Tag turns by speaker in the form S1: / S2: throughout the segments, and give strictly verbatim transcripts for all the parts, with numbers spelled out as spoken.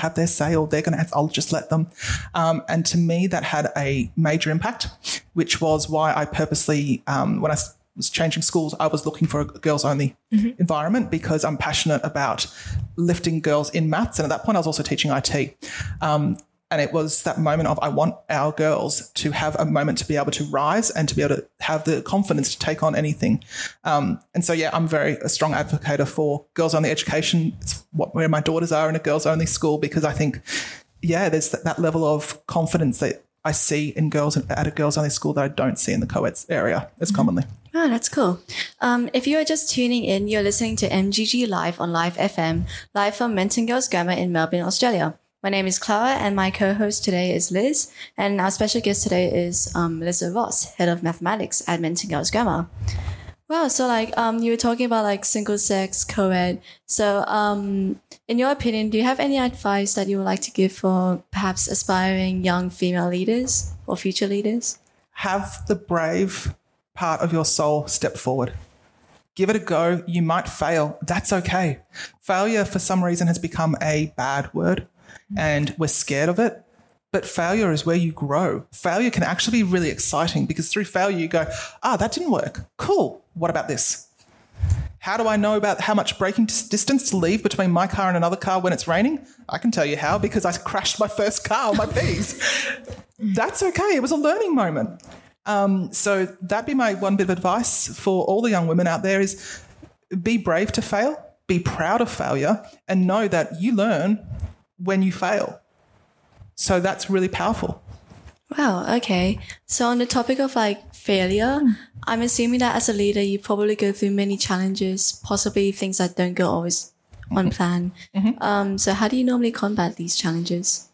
S1: have their say or they're going to have, I'll just let them. Um, and to me, that had a major impact, which was why I purposely, um, when I was changing schools, I was looking for a girls-only mm-hmm. environment because I'm passionate about lifting girls in maths. And at that point, I was also teaching I T. Um, and it was that moment of I want our girls to have a moment to be able to rise and to be able to have the confidence to take on anything. Um, and so, yeah, I'm very a strong advocate for girls-only education. It's what, where my daughters are in a girls-only school because I think, yeah, there's that, that level of confidence that I see in girls at a girls-only school that I don't see in the co-eds area as mm-hmm. commonly.
S2: Oh, that's cool. Um, if you are just tuning in, you're listening to M G G Live on Live F M, live from Menton Girls Grammar in Melbourne, Australia. My name is Clara and my co-host today is Liz. And our special guest today is um, Melissa Ross, Head of Mathematics at Menton Girls Grammar. Wow, so like um, you were talking about like single-sex, co-ed. So um, in your opinion, do you have any advice that you would like to give for perhaps aspiring young female leaders or future leaders?
S1: Have the brave part of your soul step forward. Give it a go. You might fail. That's okay. Failure for some reason has become a bad word and we're scared of it. But failure is where you grow. Failure can actually be really exciting because through failure you go, ah, that didn't work. Cool. What about this? How do I know about how much braking distance to leave between my car and another car when it's raining? I can tell you how because I crashed my first car on my P's. That's okay. It was a learning moment. Um, so that'd be my one bit of advice for all the young women out there is be brave to fail, be proud of failure, and know that you learn when you fail. So that's really powerful.
S2: Wow, okay. So on the topic of like failure, mm. I'm assuming that as a leader, you probably go through many challenges, possibly things that don't go always on plan. Mm-hmm. Um, so how do you normally combat these challenges?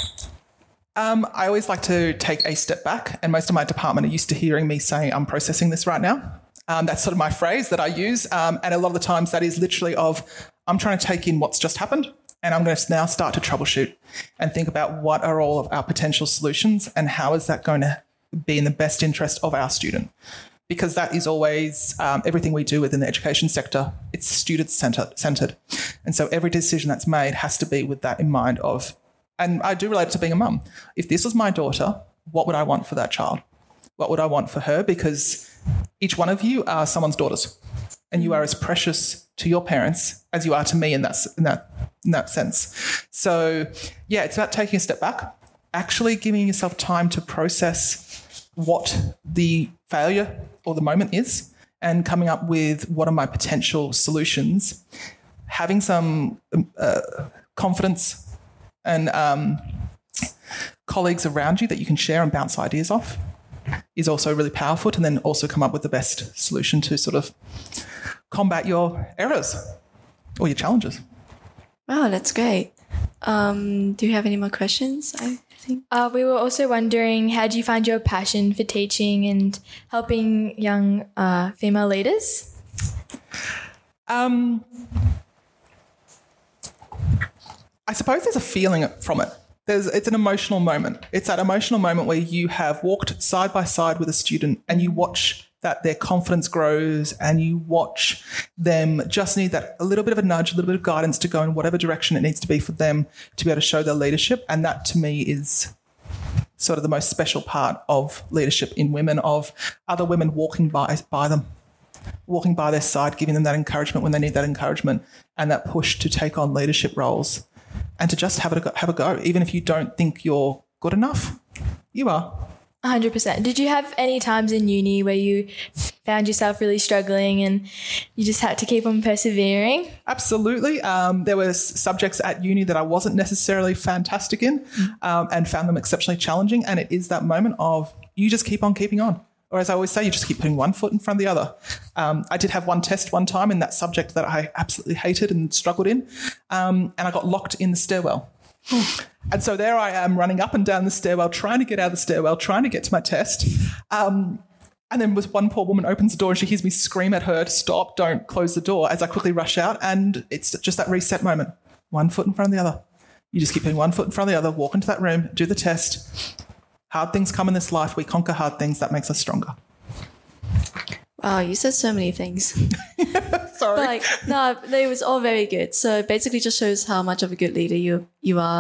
S1: Um, I always like to take a step back, and most of my department are used to hearing me say, I'm processing this right now. Um, that's sort of my phrase that I use. Um, and a lot of the times that is literally of, I'm trying to take in what's just happened and I'm going to now start to troubleshoot and think about what are all of our potential solutions and how is that going to be in the best interest of our student. Because that is always um, everything we do within the education sector, it's student-centered. And so every decision that's made has to be with that in mind of, and I do relate it to being a mum. If this was my daughter, what would I want for that child? What would I want for her? Because each one of you are someone's daughters and you are as precious to your parents as you are to me in that, in that, in that sense. So, yeah, it's about taking a step back, actually giving yourself time to process what the failure or the moment is and coming up with what are my potential solutions, having some uh, confidence and um, colleagues around you that you can share and bounce ideas off is also really powerful, to then also come up with the best solution to sort of combat your errors or your challenges.
S2: Wow, that's great. Um, do you have any more questions? I think
S3: uh, we were also wondering, how do you find your passion for teaching and helping young uh, female leaders?
S1: Um, I suppose there's a feeling from it. There's, it's an emotional moment. It's that emotional moment where you have walked side by side with a student and you watch that their confidence grows and you watch them just need that a little bit of a nudge, a little bit of guidance to go in whatever direction it needs to be for them to be able to show their leadership. And that to me is sort of the most special part of leadership in women, of other women walking by, by them, walking by their side, giving them that encouragement when they need that encouragement and that push to take on leadership roles. And to just have, it, have a go, even if you don't think you're good enough, you are.
S3: one hundred percent. Did you have any times in uni where you found yourself really struggling and you just had to keep on persevering?
S1: Absolutely. Um, there were subjects at uni that I wasn't necessarily fantastic in um, and found them exceptionally challenging. And it is that moment of you just keep on keeping on. Or as I always say, you just keep putting one foot in front of the other. Um, I did have one test one time in that subject that I absolutely hated and struggled in, um, and I got locked in the stairwell. And so there I am running up and down the stairwell, trying to get out of the stairwell, trying to get to my test. Um, and then with one poor woman opens the door and she hears me scream at her to stop, don't close the door, as I quickly rush out. And it's just that reset moment, one foot in front of the other. You just keep putting one foot in front of the other, walk into that room, do the test. Hard things come in this life. We conquer hard things. That makes us stronger.
S2: Wow, you said so many things.
S1: Sorry.
S2: But like, no, it was all very good. So basically just shows how much of a good leader you you are.